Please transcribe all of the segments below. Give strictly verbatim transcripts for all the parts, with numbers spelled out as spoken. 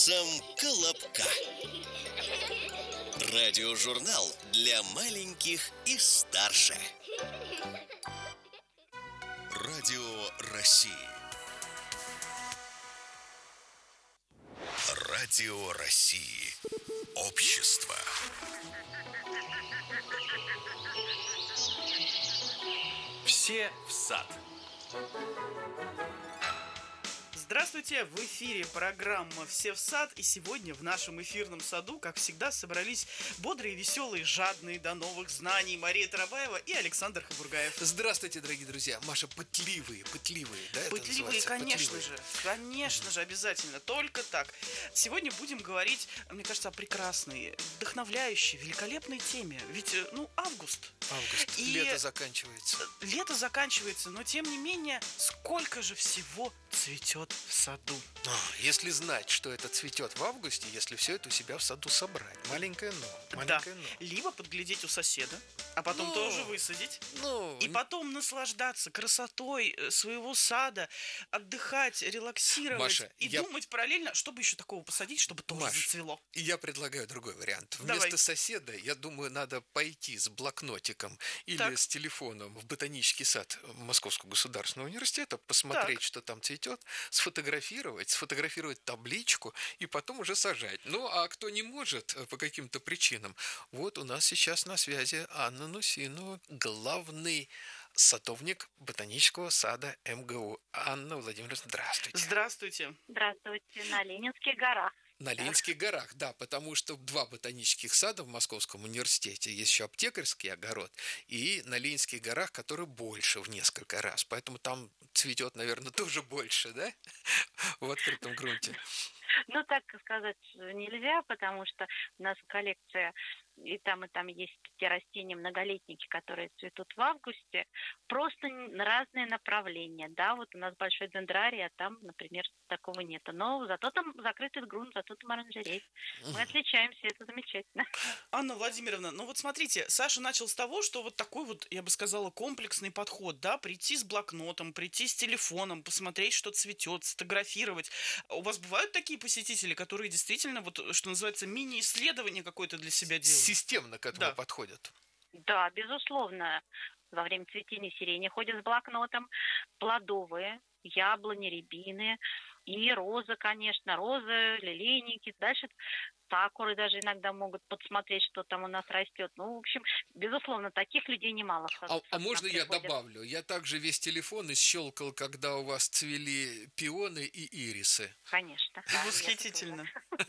Колобка. Радиожурнал для маленьких и старше. Радио России. Радио России. Общество. Все в сад. Здравствуйте! В эфире программа «Все в сад», и сегодня в нашем эфирном саду, как всегда, собрались бодрые, веселые, жадные до новых знаний Мария Тарабаева и Александр Хабургаев. Здравствуйте, дорогие друзья! Маша, пытливые, пытливые, да, это Пытливые, конечно пытливые. же, конечно же, обязательно, только так. Сегодня будем говорить, мне кажется, о прекрасной, вдохновляющей, великолепной теме. Ведь, ну, август. Август, И лето заканчивается. Лето заканчивается, но тем не менее, сколько же всего цветет в саду. А, если знать, что это цветет в августе, если все это у себя в саду собрать. Маленькое но. Маленькое Да. но. Либо подглядеть у соседа, а потом Ну, тоже высадить. Ну, И потом наслаждаться красотой своего сада, отдыхать, релаксировать Маша, и я- думать параллельно, чтобы еще такого посадить, чтобы тоже Маш, зацвело. и я предлагаю другой вариант. Давай. Вместо соседа, я думаю, надо пойти с блокнотиком или Так. с телефоном в ботанический сад Московского государственного университета, посмотреть, Так. что там цветет, сфотографировать, сфотографировать табличку и потом уже сажать. Ну, а кто не может э, по каким-то причинам, вот у нас сейчас на связи Анна Нусинова, главный садовник ботанического сада эм гэ у. Анна Владимировна, здравствуйте. Здравствуйте. Здравствуйте, на Ленинских горах. На Ленинских горах, да, потому что два ботанических сада в Московском университете. Есть еще аптекарский огород и на Ленинских горах, который больше в несколько раз. Поэтому там цветет, наверное, тоже больше, да, в открытом грунте. Ну, так сказать нельзя, потому что у нас коллекция, и там, и там есть те растения многолетники, которые цветут в августе, просто н- разные направления, да, вот у нас большой дендрарий, а там, например, такого нет. Но зато там закрытый грунт, зато там оранжерей. Мы отличаемся, это замечательно. Анна Владимировна, ну вот смотрите, Саша начал с того, что вот такой вот, я бы сказала, комплексный подход, да, прийти с блокнотом, прийти с телефоном, посмотреть, что цветет, сфотографировать. У вас бывают такие посетители, которые действительно, вот, что называется, мини-исследование какое-то для себя делают? Системно к этому Да. подходят. Да, безусловно, во время цветения сирени ходят с блокнотом, плодовые, яблони, рябины и розы, конечно, розы, лилейники. Дальше сакуры даже иногда могут подсмотреть, что там у нас растет. Ну, в общем, безусловно, таких людей немало. в сад- А, в а сад можно нам я приходят. добавлю? Я также весь телефон исщелкал, когда у вас цвели пионы и ирисы. Конечно. да, Восхитительно.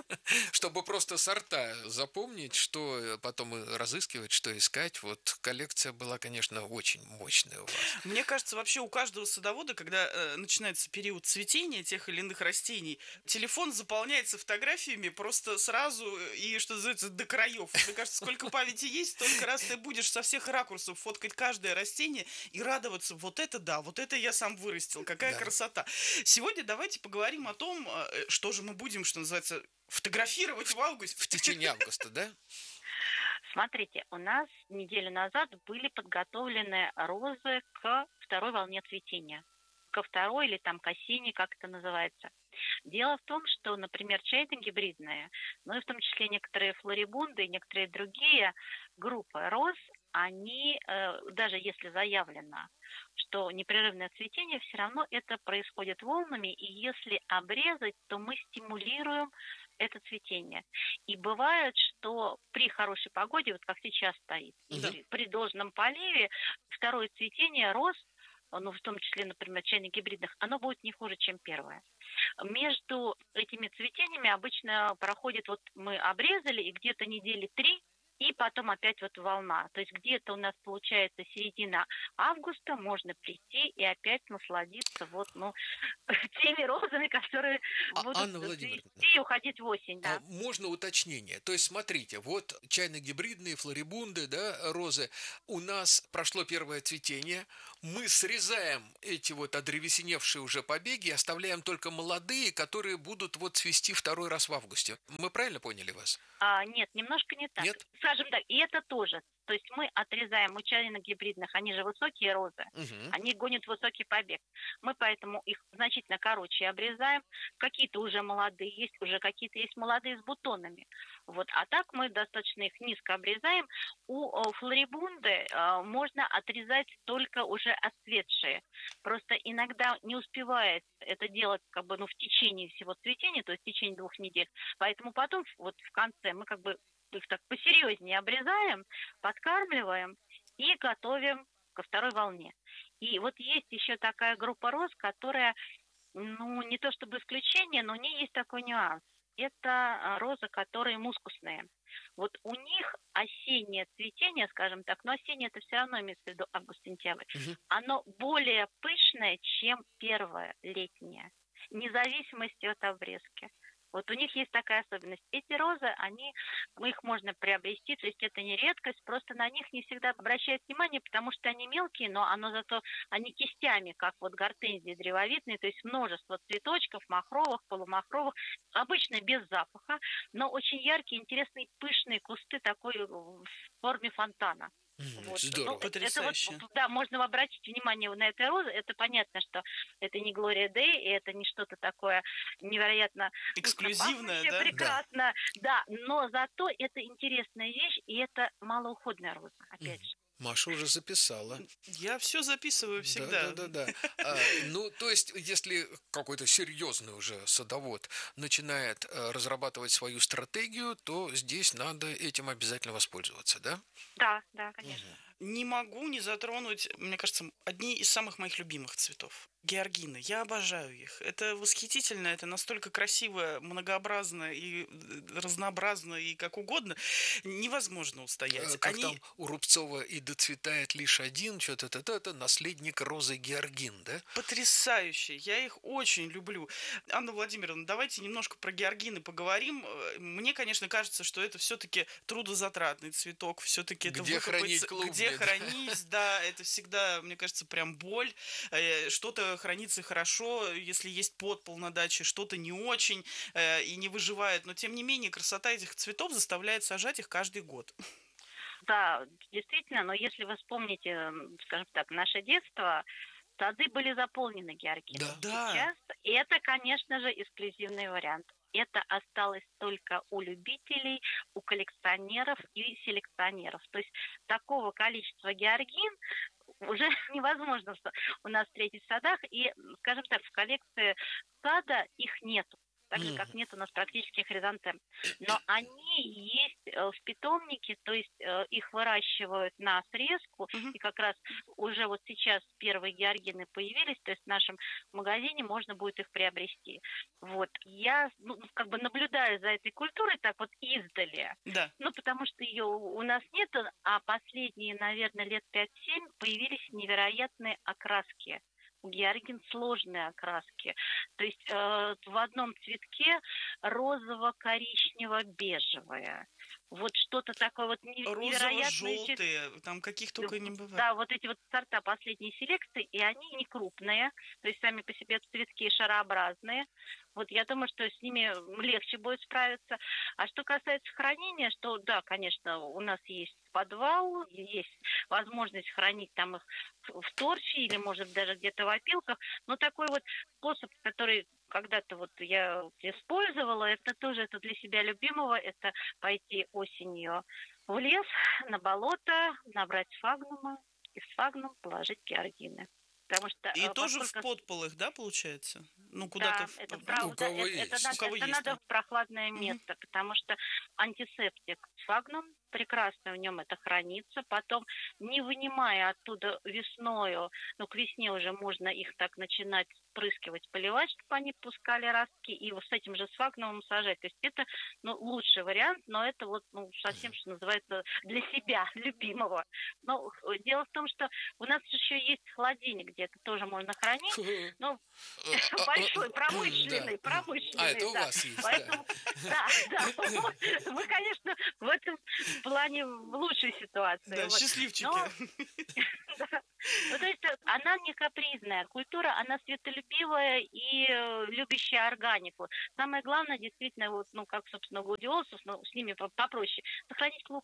Чтобы просто сорта запомнить, что потом и разыскивать, что искать. Вот коллекция была, конечно, очень мощная у вас. Мне кажется, вообще у каждого садовода, когда э, начинается период цветения тех или иных растений, телефон заполняется фотографиями просто сразу и, что называется, до краев. Мне кажется, сколько памяти есть, столько раз ты будешь со всех ракурсов фоткать каждое растение и радоваться. Вот это да, вот это я сам вырастил, какая Да. красота. Сегодня давайте поговорим о том, э, что же мы будем, что называется, фотографировать в августе. В течение августа, да? Смотрите, у нас неделю назад были подготовлены розы к второй волне цветения. Ко второй или там к осенней, как это называется. Дело в том, что, например, чайны гибридные, ну и в том числе некоторые флорибунды и некоторые другие группы роз, они, э, даже если заявлено, что непрерывное цветение, все равно это происходит волнами, и если обрезать, то мы стимулируем это цветение. И бывает, что при хорошей погоде, вот как сейчас стоит, и Мгм. при, при должном поливе, второе цветение роз, ну, в том числе, например, чайных гибридных, оно будет не хуже, чем первое. Между этими цветениями обычно проходит, вот мы обрезали, и где-то недели три, и потом опять вот волна. То есть где-то у нас получается середина августа, можно прийти и опять насладиться вот, ну, теми розами, которые А, будут Анна Владимировна, цвести и уходить в осень, А да. можно уточнение? То есть, смотрите, вот чайно-гибридные, флорибунды, да, розы. У нас прошло первое цветение. Мы срезаем эти вот одревесеневшие уже побеги, оставляем только молодые, которые будут вот цвести второй раз в августе. Мы правильно поняли вас? А, нет, немножко не так. Нет? Со- скажем так, и это тоже. То есть мы отрезаем у чайно-гибридных, они же высокие розы, Мгм. они гонят высокий побег. Мы поэтому их значительно короче обрезаем. Какие-то уже молодые есть, уже какие-то есть молодые с бутонами. Вот. А так мы достаточно их низко обрезаем. У э, флорибунды э, можно отрезать только уже отцветшие. Просто иногда не успевает это делать как бы, ну, в течение всего цветения, то есть в течение двух недель. Поэтому потом вот в конце мы как бы их так посерьезнее обрезаем, подкармливаем и готовим ко второй волне. И вот есть еще такая группа роз, которая, ну, не то чтобы исключение, но у нее есть такой нюанс. Это а, розы, которые мускусные. Вот у них осеннее цветение, скажем так, но осеннее это все равно имеется в виду август-сентябрь, Мгм. оно более пышное, чем первое летнее, вне зависимости от обрезки. Вот у них есть такая особенность. Эти розы, они, ну, их можно приобрести, то есть это не редкость, просто на них не всегда обращают внимание, потому что они мелкие, но оно зато, они кистями, как вот гортензии древовидные, то есть множество цветочков, махровых, полумахровых, обычно без запаха, но очень яркие, интересные, пышные кусты такой э, в форме фонтана. Мгм. Вот. Здорово. Ну, это Потрясающе. вот, да, можно обратить внимание на этой розы. Это понятно, что это не Глория Дэй, и это не что-то такое невероятно вкусно Эксклюзивное, пахнущее, да? прекрасно. Да, но зато это интересная вещь, и это малоуходная роза, опять Мгм. же. Маша уже записала. Я все записываю Да, всегда. да, да, да. А, ну, то есть, если какой-то серьезный уже садовод начинает э, разрабатывать свою стратегию, то здесь надо этим обязательно воспользоваться, да? Да, да, конечно. Не могу не затронуть, мне кажется, одни из самых моих любимых цветов. Георгины. Я обожаю их. Это восхитительно, это настолько красиво, многообразно и э, разнообразно и как угодно. Невозможно Э, устоять. Как Они там у Рубцова и доцветает лишь один, что-то это, это наследник розы Георгин, да? потрясающие. Я их очень люблю. Анна Владимировна, давайте немножко про георгины поговорим. Э, Мне, конечно, кажется, что это все-таки трудозатратный цветок. Все-таки это Где выкопать, хранить клубни, где да? хранить, да, это всегда, мне кажется, прям боль. Э, Что-то хранится хорошо, если есть подпол на даче, что-то не очень э, и не выживает. Но, тем не менее, красота этих цветов заставляет сажать их каждый год. Да, действительно, но если вы вспомните, м, скажем так, наше детство, сады были заполнены георгином. Да. Да. Сейчас это, конечно же, эксклюзивный вариант. Это осталось только у любителей, у коллекционеров и селекционеров. То есть такого количества георгин уже невозможно что у нас встретить в садах. И, м, скажем так, в коллекции сада их нету. Так же, как Мгм. нет у нас практически хризантем. Но они есть э, в питомнике, то есть э, их выращивают на срезку. Мгм. И как раз уже вот сейчас первые георгины появились, то есть в нашем магазине можно будет их приобрести. Вот. Я ну, как бы наблюдаю за этой культурой так вот издали. Да. Ну, потому что ее у нас нет, а последние, наверное, лет пять-семь появились невероятные окраски. У георгин сложные окраски. То есть э, в одном цветке розово-коричнево-бежевое. Вот что-то такое вот не- невероятное. Розово-желтые, там каких только не бывает. Да, вот эти вот сорта последней селекции, и они не крупные, то есть сами по себе цветки шарообразные. Вот я думаю, что с ними легче будет справиться. А что касается хранения, что да, конечно, у нас есть подвал, есть возможность хранить там их в в торфе или, может, даже где-то в опилках. Но такой вот способ, который когда-то вот я использовала, это тоже это для себя любимого, это пойти осенью в лес, на болото, набрать сфагнума и в сфагнум положить георгины. Потому что И э, тоже в поскольку- подпол их, да, получается? Ну, да, куда-то... в- это в- правда. У кого это, есть. это надо, У кого это есть, надо да. в прохладное Мгм. место, потому что антисептик сфагнум прекрасно в нем это хранится. Потом, не вынимая оттуда весною, ну, к весне уже можно их так начинать спрыскивать, поливать, чтобы они пускали ростки, и вот с этим же сфагнумом сажать. То есть это, ну, лучший вариант, но это вот, ну, совсем, что называется, для себя, любимого. Но э, дело в том, что у нас еще есть холодильник, где это тоже можно хранить. Ну, Э, а, большой, а, промышленный, да. промышленный. А, это у да. вас есть, да. Поэтому, да, да, мы, конечно, в этом плане в лучшей ситуации. Да, вот. счастливчики. Но- Да. Ну, то есть э, она не капризная культура, она светолюбивая и э, любящая органику. Самое главное, действительно, вот, ну, как, собственно, у гладиолусов, но с ними по- попроще, сохранить клубни.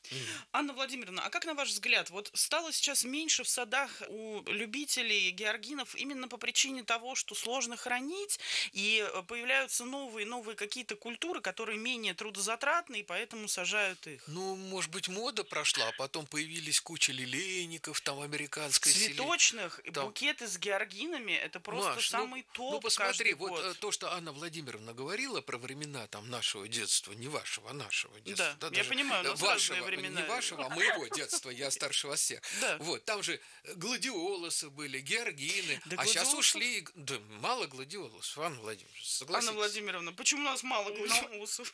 Анна Владимировна, а как на ваш взгляд, вот стало сейчас меньше в садах у любителей георгинов именно по причине того, что сложно хранить, и появляются новые новые какие-то культуры, которые менее трудозатратны, и поэтому сажают их? Ну, может быть, мода прошла, а потом появились куча лилейников, там американская селе- Цветочных там- букеты с георгинами это просто Маш, ну- самый топ Ну, посмотри, каждый вот год. э, то, что Анна Владимировна говорила про времена там нашего детства, не вашего, а нашего детства. Да, я понимаю, у э, нас разные вашего, времена. не вашего, а моего детства, я старше вас всех. Да. Вот, там же гладиолусы были, георгины, Да а сейчас гладиолусов- ушли, да, мало гладиолусов, Анна Владимировна, согласитесь. Анна Владимировна, почему у нас мало гладиолусов?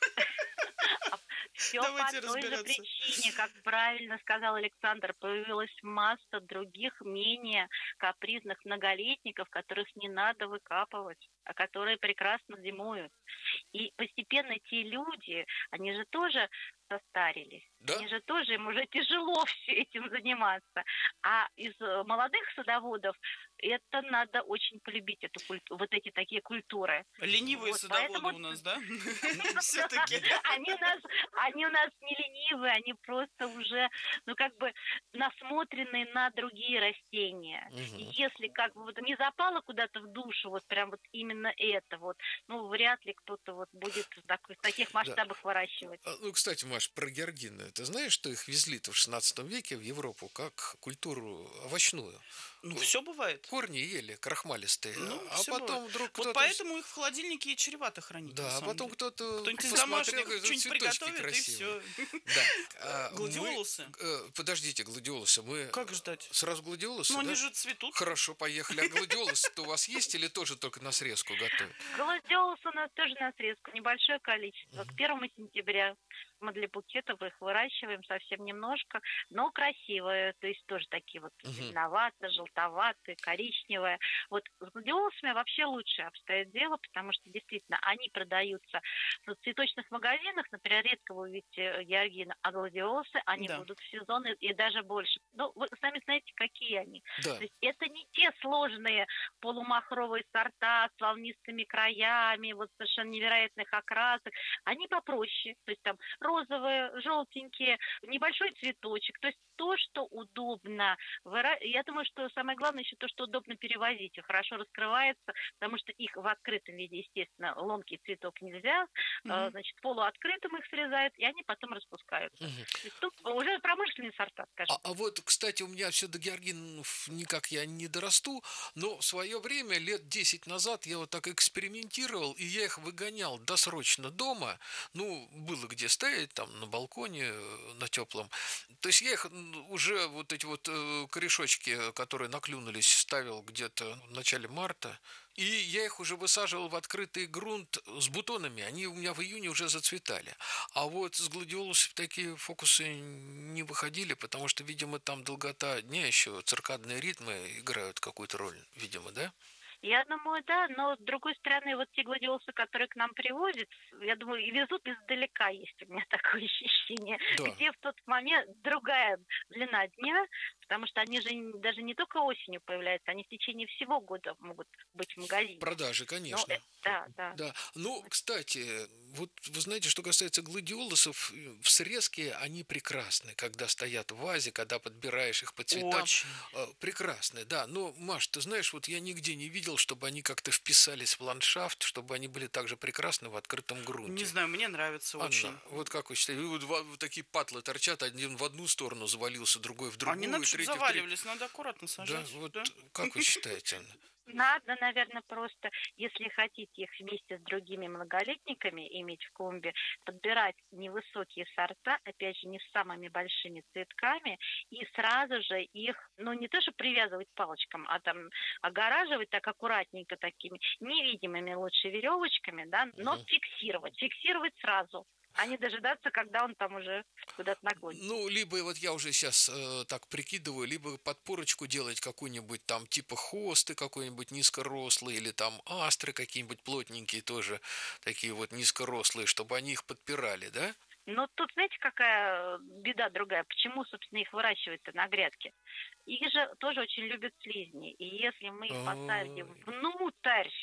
Все Давайте по той же разбираться. причине, как правильно сказал Александр, появилась масса других менее капризных многолетников, которых не надо выкапывать, а которые прекрасно зимуют. И постепенно те люди, они же тоже состарились. Да? Они же тоже, им уже тяжело все этим заниматься. А из э, молодых садоводов это надо очень полюбить, эту культу- вот эти такие культуры. Ленивые Вот, садоводы поэтому- у нас, да? Все-таки. Они у нас, они у нас не ленивые, они просто уже, ну, как бы насмотренные на другие растения. Мгм. И если как бы вот не запало куда-то в душу вот прям вот именно это вот, ну, вряд ли кто-то вот будет в, так- в таких масштабах выращивать. А, Ну, кстати, Маш, про георгины. Ты знаешь, что их везли-то в шестнадцатом веке в Европу как культуру овощную? Ну, все бывает. Корни ели крахмалистые, Ну, а всё потом бывает. вдруг Вот кто-то... поэтому их в холодильнике и чревато хранить. на Да, а самом потом деле. кто-то Кто-нибудь из посмотрел, домашних говорит, что-нибудь цветочки приготовит, и красивые. все. Да. А мы- Гладиолусы? э, Подождите, гладиолусы. Мы Как ждать? сразу гладиолусы, Ну, да? они же цветут. Хорошо, поехали. А гладиолусы-то у вас есть или тоже только на срезку готовят? Гладиолус у нас тоже на срезку, небольшое количество. К первому сентября мы для букетов их выращиваем совсем немножко, но красивые, то есть тоже такие вот Мгм. зеленоватые, желтоватые, коричневые. Вот с гладиолусами вообще лучше обстоит дело, потому что действительно они продаются в цветочных магазинах, например, редко вы увидите георгины, а гладиолусы, они Да. будут в сезон и, и даже больше. Ну, вы сами знаете, какие они. Да. То есть это не те сложные полумахровые сорта с волнистыми краями, вот совершенно невероятных окрасок. Они попроще, то есть там розовые, желтенькие, небольшой цветочек. То есть то, что удобно. выра- Я думаю, что самое главное еще то, что удобно перевозить и хорошо раскрывается, потому что их в открытом виде, естественно, ломкий цветок нельзя. Мгм. Э, Значит, полуоткрытым их срезают, и они потом распускаются. Мгм. То есть тут уже промышленные сорта, скажем. А, а вот, кстати, у меня все до георгинов никак я не дорасту, но в свое время, лет десять назад, я вот так экспериментировал, и я их выгонял досрочно дома. Ну, было где ставить, там, на балконе, э, на теплом. То есть я их м, уже, вот эти вот э, корешочки, которые наклюнулись, ставил где-то в начале марта. И я их уже высаживал в открытый грунт с бутонами. Они у меня в июне уже зацветали. А вот с гладиолусов такие фокусы не выходили, потому что, видимо, там долгота дня еще, циркадные ритмы играют какую-то роль, видимо, да? Я думаю, да, но с другой стороны, вот те гладиолусы, которые к нам привозят, я думаю, и везут издалека, есть у меня такое ощущение, Да. где в тот момент другая длина дня, потому что они же н- даже не только осенью появляются, они в течение всего года могут быть в магазине. Продажи, Ну, конечно. э, да, да. Да, ну, кстати, вот вы знаете, что касается гладиолусов, э, в срезке они прекрасны, когда стоят в вазе, когда подбираешь их по цветам. Очень. Э, Прекрасны, да. Но, Маш, ты знаешь, вот я нигде не видел, чтобы они как-то вписались в ландшафт, чтобы они были так же прекрасны в открытом грунте. Не знаю, мне нравится Анна, очень. вот как вы считаете, вот, ва- вот такие патлы торчат, один в одну сторону завалился, другой в А другую, не надо, чтобы третий в третью. заваливались, надо аккуратно Да, сажать. вот да. как вы считаете, Анна? Надо, наверное, просто, если хотите их вместе с другими многолетниками иметь в клумбе, подбирать невысокие сорта, опять же, не с самыми большими цветками, и сразу же их, ну, не то, что привязывать палочкам, а там огораживать так аккуратненько такими невидимыми лучше веревочками, да, но Мгм. фиксировать, фиксировать сразу, а не дожидаться, когда он там уже куда-то наклонится. Ну, либо вот я уже сейчас э, так прикидываю, либо подпорочку делать какую-нибудь там типа хосты какой-нибудь низкорослый, или там астры какие-нибудь плотненькие тоже, такие вот низкорослые, чтобы они их подпирали, да? Но тут, знаете, какая беда другая? Почему, собственно, их выращивают-то на грядке? Их же тоже очень любят слизни. И если мы их посадим Ой. внутрь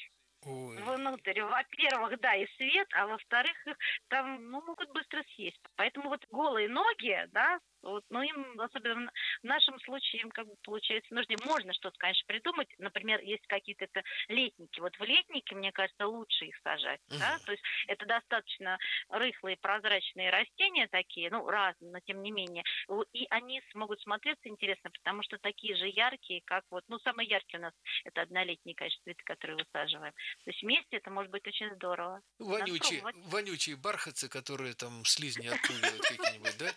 Ой. внутрь. Во-первых, да, и свет, а во-вторых, их там, ну, могут быстро съесть. Поэтому вот голые ноги, да, вот, ну, им, особенно в нашем случае, им как бы получается нужнее. Можно что-то, конечно, придумать. Например, есть какие-то это летники. Вот в летники, мне кажется, лучше их сажать, Мгм. да, то есть это достаточно рыхлые, прозрачные растения такие, ну, разные, но тем не менее. Вот, и они смогут смотреться интересно, потому что такие же яркие, как вот, ну, самые яркие у нас это однолетние, конечно, цветы, которые высаживаем. То есть вместе это может быть очень здорово. Надо Вонючие, пробовать. вонючие бархатцы, которые там слизни отпугивают какие-нибудь, да?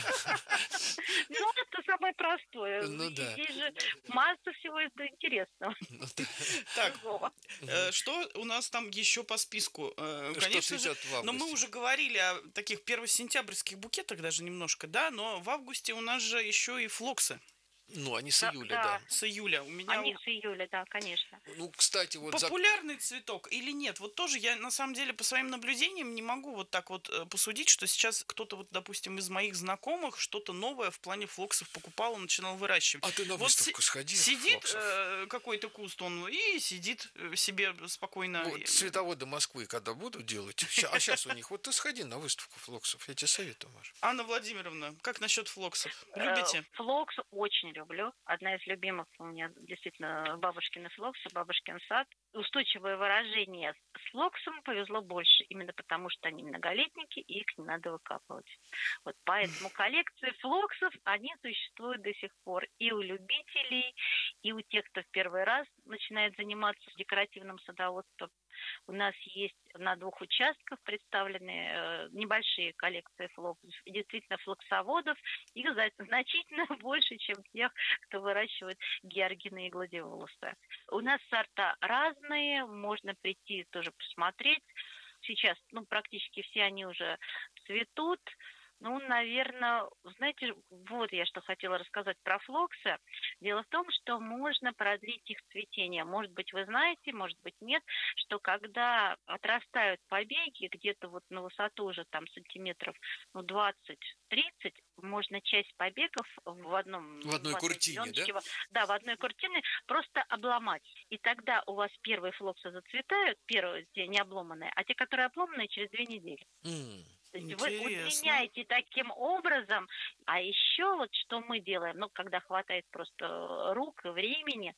Ну, это самое простое. Ну И да. здесь же масса всего это интересного. Ну да. Так, Другого. э, что у нас там еще по списку? Э, Что Конечно же, цветет в но мы августе? уже говорили о таких первосентябрьских букетах даже немножко, да, но в августе у нас же еще и флоксы Ну, они с Да, июля, да. да. с июля. У меня Они с июля, да, конечно. Ну, кстати, вот за... популярный цветок или нет? Вот тоже я на самом деле по своим наблюдениям не могу вот так вот э, посудить, что сейчас кто-то вот, допустим, из моих знакомых что-то новое в плане флоксов покупал и начинал выращивать. А ты на Вот выставку си- сходи, Сидит флоксов. э, какой-то куст, он и сидит э, себе спокойно. Вот цветоводы Москвы когда будут делать, ща- а сейчас у них, вот ты сходи на выставку флоксов, я тебе советую, Маша. Анна Владимировна, как насчет флоксов? Э, Любите? Флокс очень люблю. Одна из любимых у меня действительно бабушкины флоксы, бабушкин сад. Устойчивое выражение. С флоксом повезло больше, именно потому что они многолетники, и их не надо выкапывать. Вот поэтому коллекции флоксов, они существуют до сих пор и у любителей, и у тех, кто в первый раз начинает заниматься декоративным садоводством. У нас есть на двух участках представлены э, небольшие коллекции флоксов. И действительно, флоксоводов их за- значительно больше, чем тех, кто выращивает георгины и гладиолусы. У нас сорта разные, можно прийти тоже посмотреть. Сейчас, ну, практически все они уже цветут. Ну, наверное, знаете, вот я что хотела рассказать про флоксы. Дело в том, что можно продлить их цветение. Может быть, вы знаете, может быть, нет, что когда отрастают побеги где-то вот на высоту уже там сантиметров ну, двадцать-тридцать, можно часть побегов в одном В одной в одной куртине, да? зелёночке, во- да, в одной куртине просто обломать. И тогда у вас первые флоксы зацветают, первые те не обломанные, а те, которые обломанные, через две недели. М. То есть вы Интересно. удлиняете таким образом. А еще вот что мы делаем, ну, когда хватает просто рук и времени,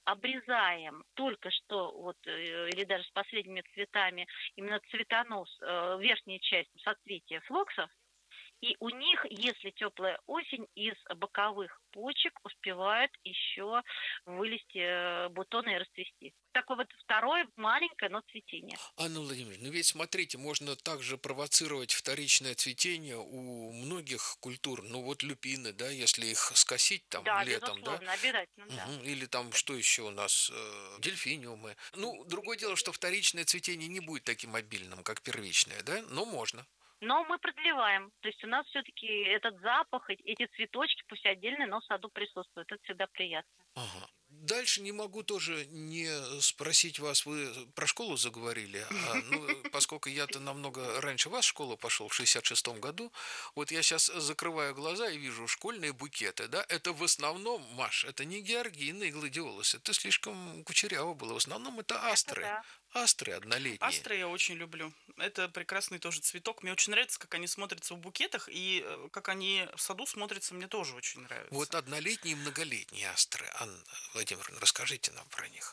обрезаем только что, вот, э, или даже с последними цветами, именно цветонос, э, верхняя часть соцветия флоксов, и у них, если теплая осень, из боковых почек успевают еще вылезти э, бутоны и расцвести. Такое вот второе маленькое, но цветение. Анна Владимировна, ну ведь смотрите, можно также провоцировать вторичное цветение у многих культур. Ну вот люпины, да, если их скосить там Да, летом, да? безусловно, обязательно, да. Мгм. Или там что еще у нас? э, Дельфиниумы. Ну, другое дело, что вторичное цветение не будет таким обильным, как первичное, да? Но можно. Но мы продлеваем. То есть у нас все-таки этот запах, э- эти цветочки, пусть отдельно, но в саду присутствуют. Это всегда приятно. Ага. Дальше не могу тоже не спросить вас, вы про школу заговорили, а, ну, поскольку я-то намного раньше вас в школу пошел, в шестьдесят шестом году, вот я сейчас закрываю глаза и вижу школьные букеты, да, это в основном, Маш, это не георгины и гладиолусы, это слишком кучеряво было, в основном это астры, да. астры однолетние. Астры я очень люблю. Это прекрасный тоже цветок. Мне очень нравится, как они смотрятся в букетах, и э, как они в саду смотрятся, мне тоже очень нравится. Вот однолетние и многолетние астры, Анна Владимировна, расскажите нам про них.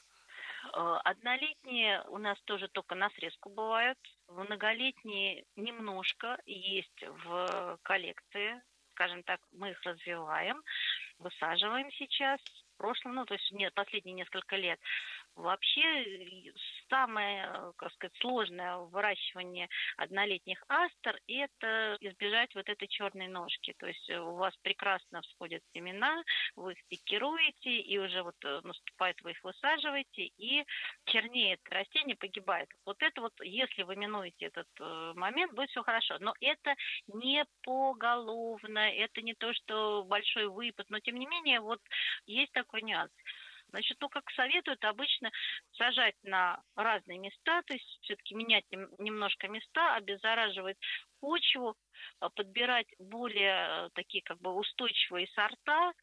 Э, Однолетние у нас тоже только на срезку бывают. Многолетние немножко есть в коллекции. Скажем так, мы их развиваем, высаживаем сейчас. В прошлом, ну, то есть нет, последние несколько лет. Вообще э, самое, э, как сказать, сложное в выращивании однолетних астр – это избежать вот этой черной ножки. То есть э, у вас прекрасно всходят семена, вы их пикируете, и уже вот э, наступает, вы их высаживаете, и чернеет растение, погибает. Вот это вот, если вы минуете этот э, момент, будет все хорошо. Но это не поголовно, это не то, что большой выпад, но тем не менее вот есть такой нюанс. Значит, ну, как советуют обычно сажать на разные места, то есть все-таки менять нем- немножко места, обеззараживать почву, а, подбирать более э, такие как бы устойчивые сорта,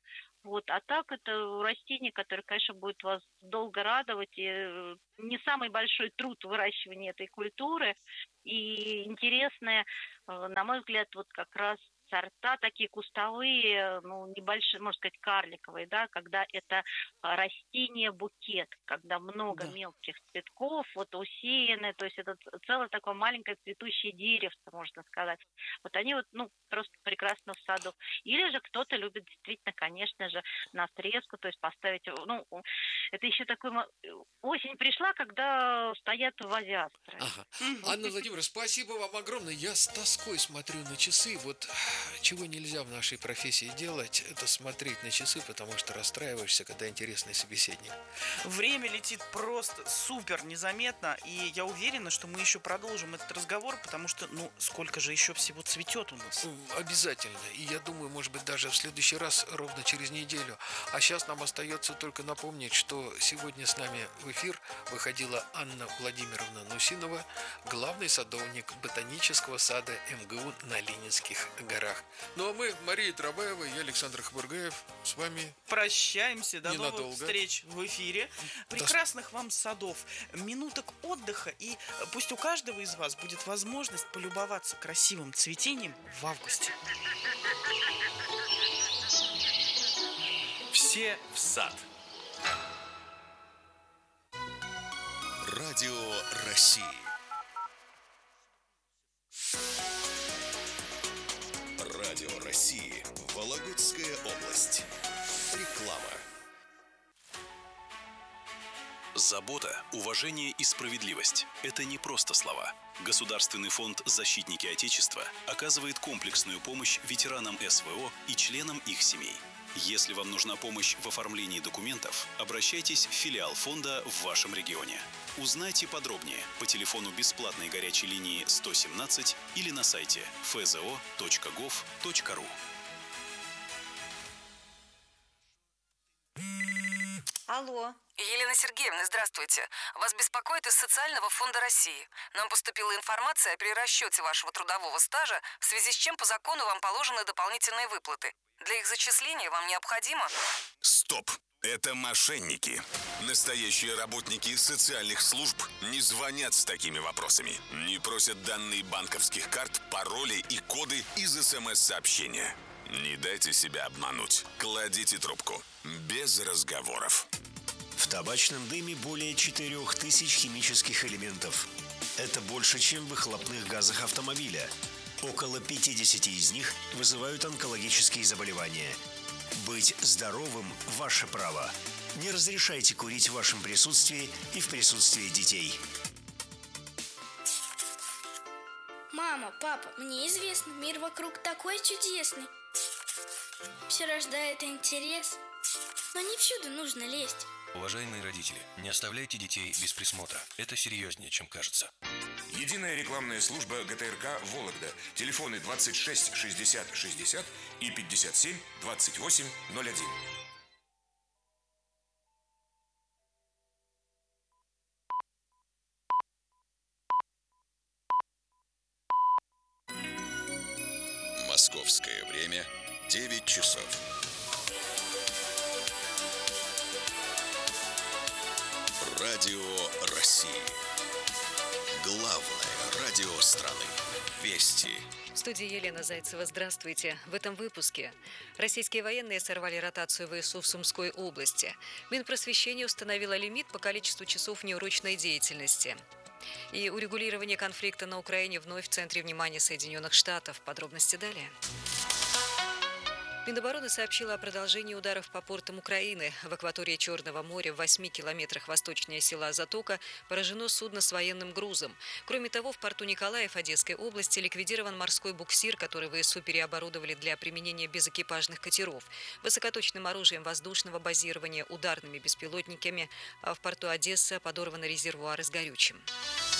Вот. А так это растение, которое, конечно, будет вас долго радовать. И э, не самый большой труд выращивания этой культуры. И интересное, э, на мой взгляд, вот как раз сорта такие кустовые, ну, небольшие, можно сказать, карликовые, да, когда это а, растение-букет, когда много Да. мелких цветков, вот усеяны, то есть это ц- целое такое маленькое цветущее деревце, можно сказать. Вот они вот, ну, просто прекрасно в саду. Или же кто-то любит действительно, конечно же, на срезку, то есть поставить, ну, это еще такой, мо- осень пришла, когда стоят вазиастры. Ага. Мгм. Анна Владимировна, спасибо вам огромное. Я с тоской смотрю на часы. Вот чего нельзя в нашей профессии делать, это смотреть на часы, потому что расстраиваешься, когда интересный собеседник. Время летит просто супер незаметно, и я уверена, что мы еще продолжим этот разговор, потому что, ну, сколько же еще всего цветет у нас. М, Обязательно. И я думаю, может быть, даже в следующий раз, ровно через неделю. А сейчас нам остается только напомнить, что сегодня с нами в эфир выходила Анна Владимировна Нусинова, главный садовник ботанического сада эм гэ у на Ленинских горах. Ну а мы, Мария Трабаева и Александр Хабургаев, с вами Прощаемся, до новых Ненадолго. встреч в эфире. Прекрасных вам садов, минуток отдыха, и э, пусть у каждого из вас будет возможность полюбоваться красивым цветением в августе. Все в сад. Радио России. Радио России. Вологодская область. Реклама. Забота, уважение и справедливость – это не просто слова. Государственный фонд «Защитники Отечества» оказывает комплексную помощь ветеранам эс вэ о и членам их семей. Если вам нужна помощь в оформлении документов, обращайтесь в филиал фонда в вашем регионе. Узнайте подробнее по телефону бесплатной горячей линии сто семнадцать или на сайте эф зэ о точка гов точка ру. Алло. Елена Сергеевна, здравствуйте. Вас беспокоит из Социального фонда России. Нам поступила информация о перерасчете вашего трудового стажа, в связи с чем по закону вам положены дополнительные выплаты. Для их зачисления вам необходимо... Стоп! Это мошенники. Настоящие работники социальных служб не звонят с такими вопросами. Не просят данные банковских карт, пароли и коды из эс эм эс-сообщения. Не дайте себя обмануть. Кладите трубку. Без разговоров. В табачном дыме более четырех тысяч химических элементов. Это больше, чем в выхлопных газах автомобиля. Около пятьдесят из них вызывают онкологические заболевания. Быть здоровым – ваше право. Не разрешайте курить в вашем присутствии и в присутствии детей. Мама, папа, мне известно, мир вокруг такой чудесный. Все рождает интерес, но не всюду нужно лезть. Уважаемые родители, не оставляйте детей без присмотра. Это серьезнее, чем кажется. Единая рекламная служба гэ тэ эр ка «Вологда». Телефоны двадцать шесть шестьдесят шестьдесят и пятьдесят семь двадцать восемь ноль один. Московское время девять часов. Радио России. Главное радио страны. Вести. В студии Елена Зайцева. Здравствуйте. В этом выпуске. Российские военные сорвали ротацию вэ эс у в Сумской области. Минпросвещение установило лимит по количеству часов неурочной деятельности. И урегулирование конфликта на Украине вновь в центре внимания Соединенных Штатов. Подробности далее. Минобороны сообщила о продолжении ударов по портам Украины. В акватории Черного моря в восьми километрах восточнее села Затока поражено судно с военным грузом. Кроме того, в порту Николаев Одесской области ликвидирован морской буксир, который вэ эс у переоборудовали для применения безэкипажных катеров, высокоточным оружием воздушного базирования, ударными беспилотниками. А в порту Одесса подорваны резервуары с горючим.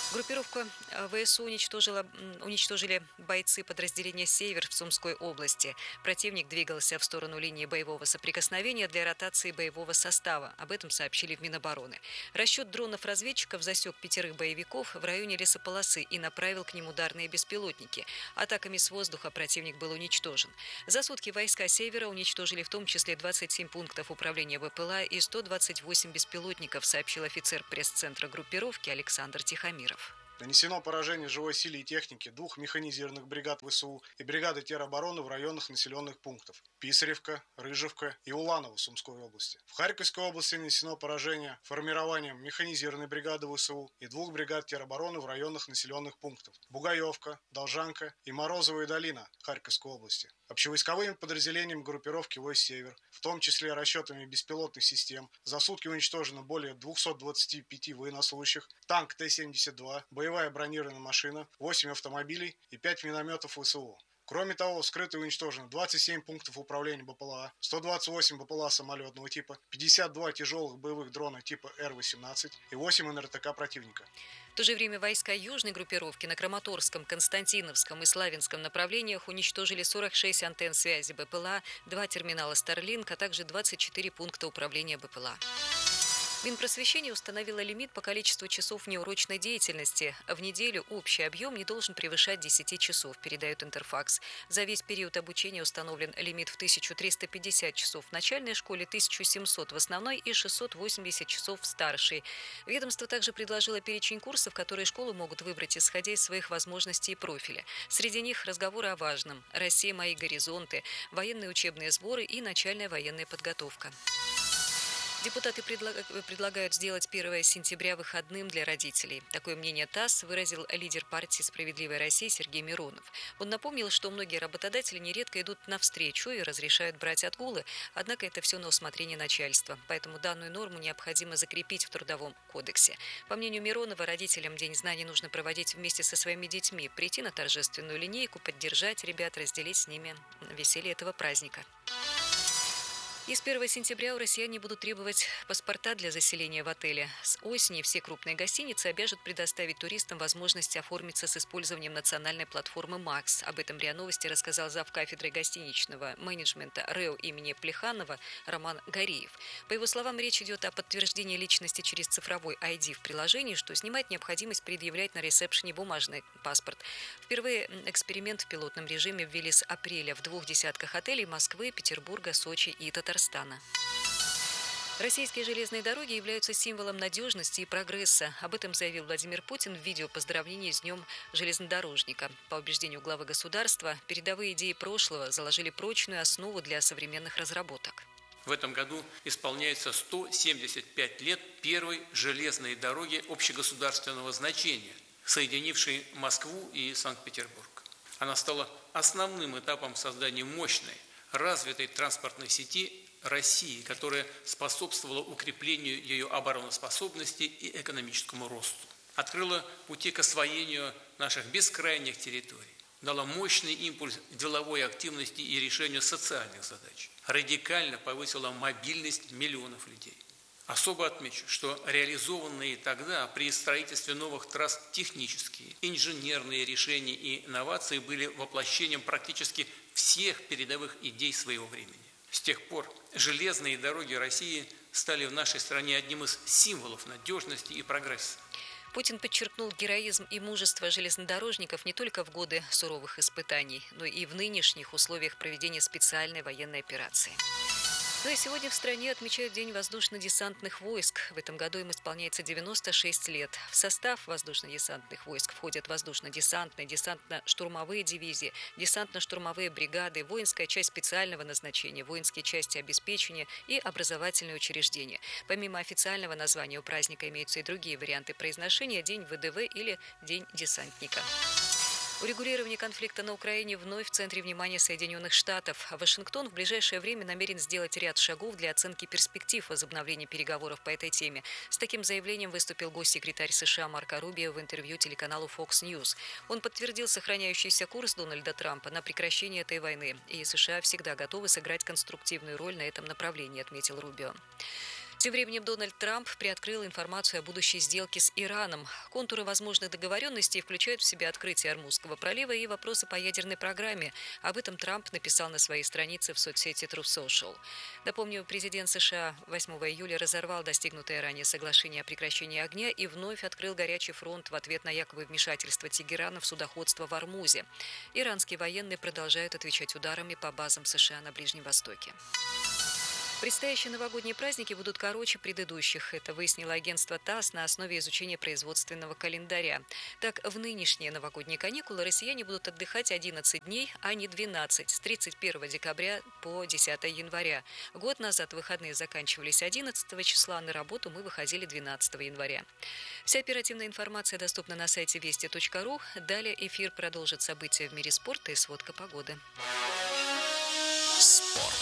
Группировку ВСУ уничтожила, уничтожили бойцы подразделения «Север» в Сумской области. Противник двигался в сторону линии боевого соприкосновения для ротации боевого состава. Об этом сообщили в Минобороны. Расчет дронов-разведчиков засек пятерых боевиков в районе лесополосы и направил к ним ударные беспилотники. Атаками с воздуха противник был уничтожен. За сутки войска «Севера» уничтожили в том числе двадцать семь пунктов управления БПЛА и сто двадцать восемь беспилотников, сообщил офицер пресс-центра группировки Александр Тихомиров. Нанесено поражение живой силе и технике двух механизированных бригад ВСУ и бригады теробороны в районах населенных пунктов Писаревка, Рыжевка и Уланово Сумской области. В Харьковской области нанесено поражение формированием механизированной бригады ВСУ и двух бригад теробороны в районах населенных пунктов Бугаевка, Должанка и Морозовая долина Харьковской области. Общевойсковыми подразделениями группировки войск «Север», в том числе расчетами беспилотных систем, за сутки уничтожено более двухсот двадцати пяти военнослужащих, танк Т семьдесят два, боевая бронированная машина, восемь автомобилей и пять минометов ВСУ. Кроме того, вскрыто и уничтожено двадцать семь пунктов управления БПЛА, сто двадцать восемь БПЛА самолетного типа, пятьдесят два тяжелых боевых дрона типа Р восемнадцать и восемь эн эр тэ ка противника. В то же время войска южной группировки на Краматорском, Константиновском и Славянском направлениях уничтожили сорок шесть антенн связи БПЛА, два терминала Starlink, а также двадцать четыре пункта управления БПЛА. Минпросвещение установило лимит по количеству часов неурочной деятельности. В неделю общий объем не должен превышать десяти часов, передает Интерфакс. За весь период обучения установлен лимит в тысячу триста пятьдесят часов в начальной школе, тысяча семьсот в основной и шестьсот восемьдесят часов в старшей. Ведомство также предложило перечень курсов, которые школы могут выбрать, исходя из своих возможностей и профиля. Среди них разговоры о важном: Россия, мои горизонты, военные учебные сборы и начальная военная подготовка. Депутаты предлагают сделать первое сентября выходным для родителей. Такое мнение ТАСС выразил лидер партии «Справедливая Россия» Сергей Миронов. Он напомнил, что многие работодатели нередко идут навстречу и разрешают брать отгулы, однако это все на усмотрение начальства. Поэтому данную норму необходимо закрепить в Трудовом кодексе. По мнению Миронова, родителям День знаний нужно проводить вместе со своими детьми, прийти на торжественную линейку, поддержать ребят, разделить с ними веселье этого праздника. И с первого сентября у россиян будут требовать паспорта для заселения в отеле. С осени все крупные гостиницы обяжут предоставить туристам возможность оформиться с использованием национальной платформы «Макс». Об этом РИА Новости рассказал завкафедрой гостиничного менеджмента РЭО имени Плеханова Роман Гореев. По его словам, речь идет о подтверждении личности через цифровой ай ди в приложении, что снимает необходимость предъявлять на ресепшене бумажный паспорт. Впервые эксперимент в пилотном режиме ввели с апреля в двух десятках отелей Москвы, Петербурга, Сочи и Татарстана. Российские железные дороги являются символом надежности и прогресса. Об этом заявил Владимир Путин в видео поздравления с Днем железнодорожника. По убеждению главы государства, передовые идеи прошлого заложили прочную основу для современных разработок. В этом году исполняется сто семьдесят пять лет первой железной дороги общегосударственного значения, соединившей Москву и Санкт-Петербург. Она стала основным этапом создания мощной, развитой транспортной сети России, которая способствовала укреплению ее обороноспособности и экономическому росту. Открыла пути к освоению наших бескрайних территорий, дала мощный импульс деловой активности и решению социальных задач, радикально повысила мобильность миллионов людей. Особо отмечу, что реализованные тогда при строительстве новых трасс технические, инженерные решения и инновации были воплощением практически всех передовых идей своего времени. С тех пор железные дороги России стали в нашей стране одним из символов надежности и прогресса. Путин подчеркнул героизм и мужество железнодорожников не только в годы суровых испытаний, но и в нынешних условиях проведения специальной военной операции. Ну и сегодня в стране отмечают День воздушно-десантных войск. В этом году им исполняется девяносто шесть лет. В состав воздушно-десантных войск входят воздушно-десантные, десантно-штурмовые дивизии, десантно-штурмовые бригады, воинская часть специального назначения, воинские части обеспечения и образовательные учреждения. Помимо официального названия у праздника имеются и другие варианты произношения: День вэ дэ вэ или День десантника. Урегулирование конфликта на Украине вновь в центре внимания Соединенных Штатов. Вашингтон в ближайшее время намерен сделать ряд шагов для оценки перспектив возобновления переговоров по этой теме. С таким заявлением выступил госсекретарь США Марко Рубио в интервью телеканалу Fox News. Он подтвердил сохраняющийся курс Дональда Трампа на прекращение этой войны. И США всегда готовы сыграть конструктивную роль на этом направлении, отметил Рубио. Тем временем Дональд Трамп приоткрыл информацию о будущей сделке с Ираном. Контуры возможных договоренностей включают в себя открытие Ормузского пролива и вопросы по ядерной программе. Об этом Трамп написал на своей странице в соцсети Truth Social. Напомню, президент США восьмого июля разорвал достигнутое ранее соглашение о прекращении огня и вновь открыл горячий фронт в ответ на якобы вмешательство Тегерана в судоходство в Ормузе. Иранские военные продолжают отвечать ударами по базам США на Ближнем Востоке. Предстоящие новогодние праздники будут короче предыдущих. Это выяснило агентство ТАСС на основе изучения производственного календаря. Так, в нынешние новогодние каникулы россияне будут отдыхать одиннадцать дней, а не двенадцать, с тридцать первого декабря по десятого января. Год назад выходные заканчивались одиннадцатого числа, а на работу мы выходили двенадцатого января. Вся оперативная информация доступна на сайте вести точка ру. Далее эфир продолжит события в мире спорта и сводка погоды. Спорт.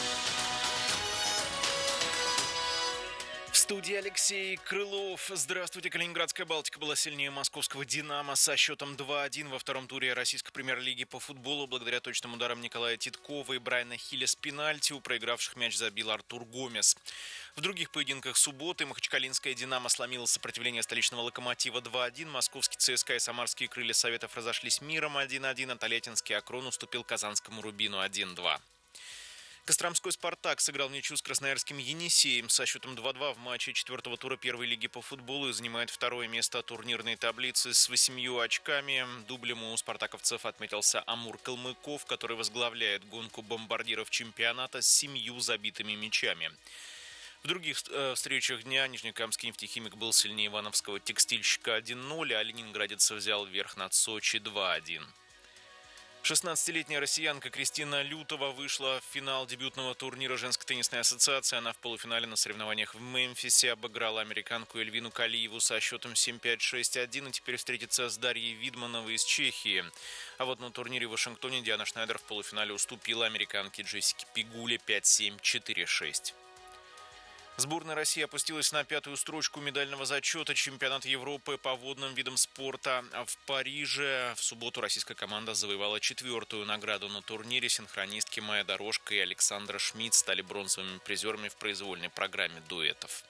В студии Алексей Крылов. Здравствуйте. Калининградская «Балтика» была сильнее московского «Динамо» со счетом два один во втором туре российской премьер-лиги по футболу. Благодаря точным ударам Николая Титкова и Брайана Хилля с пенальти у проигравших мяч забил Артур Гомес. В других поединках субботы махачкалинская «Динамо» сломила сопротивление столичного «Локомотива» два один. Московский ЦСКА и самарские «Крылья Советов» разошлись миром один один, а Тольяттинский «Акрон» уступил казанскому «Рубину» один два. Костромской «Спартак» сыграл ничью с красноярским «Енисеем» со счетом два два в матче четвертого тура первой лиги по футболу и занимает второе место турнирной таблицы с восемью очками. Дублем у спартаковцев отметился Амур Калмыков, который возглавляет гонку бомбардиров чемпионата с семью забитыми мячами. В других э, встречах дня Нижнекамский нефтехимик был сильнее ивановского текстильщика один ноль, а ленинградец взял верх над Сочи два один. шестнадцатилетняя россиянка Кристина Лютова вышла в финал дебютного турнира женской теннисной ассоциации. Она в полуфинале на соревнованиях в Мемфисе обыграла американку Эльвину Калиеву со счетом семь пять шесть один и теперь встретится с Дарьей Видмановой из Чехии. А вот на турнире в Вашингтоне Диана Шнайдер в полуфинале уступила американке Джессике Пигуле пять семь четыре шесть. Сборная России опустилась на пятую строчку медального зачета чемпионата Европы по водным видам спорта. В Париже в субботу российская команда завоевала четвертую награду на турнире. Синхронистки Майя Дорожко и Александра Шмидт стали бронзовыми призерами в произвольной программе дуэтов.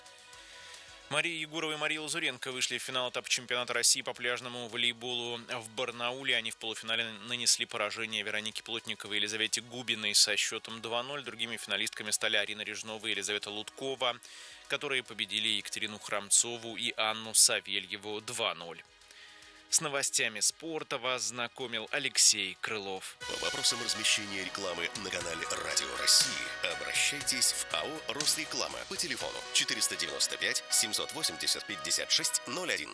Мария Егорова и Мария Лазуренко вышли в финал этапа чемпионата России по пляжному волейболу в Барнауле. Они в полуфинале нанесли поражение Веронике Плотниковой и Елизавете Губиной со счетом два ноль. Другими финалистками стали Арина Режнова и Елизавета Луткова, которые победили Екатерину Храмцову и Анну Савельеву два ноль. С новостями спорта вас знакомил Алексей Крылов. По вопросам размещения рекламы на канале «Радио России» обращайтесь в АО «Росреклама» по телефону четыреста девяносто пять семьсот восемьдесят пятьдесят шесть ноль один.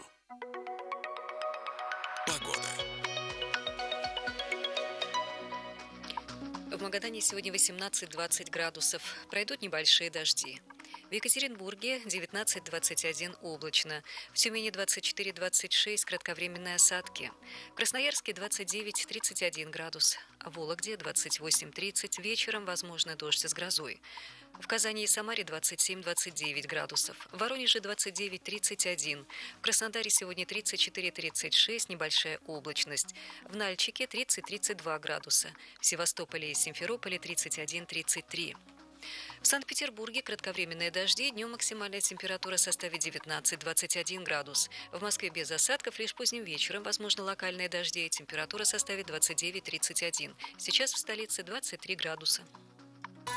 Погода. В Магадане сегодня восемнадцать-двадцать градусов. Пройдут небольшие дожди. В Екатеринбурге девятнадцать-двадцать один облачно. В Тюмени двадцать четыре-двадцать шесть кратковременные осадки. В Красноярске двадцать девять-тридцать один градус. А в Вологде двадцать восемь-тридцать. Вечером возможно дождь с грозой. В Казани и Самаре двадцать семь-двадцать девять градусов. В Воронеже двадцать девять-тридцать один. В Краснодаре сегодня тридцать четыре-тридцать шесть, небольшая облачность. В Нальчике тридцать-тридцать два градуса. В Севастополе и Симферополе тридцать один-тридцать три. В Санкт-Петербурге кратковременные дожди, днем максимальная температура составит девятнадцать-двадцать один градус. В Москве без осадков, лишь поздним вечером возможно локальные дожди, температура составит двадцать девять-тридцать один. Сейчас в столице двадцать три градуса.